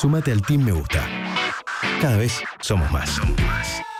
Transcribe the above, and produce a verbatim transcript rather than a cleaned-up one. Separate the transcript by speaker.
Speaker 1: Sumate al Team Me Gusta. Cada vez somos más. Somos más.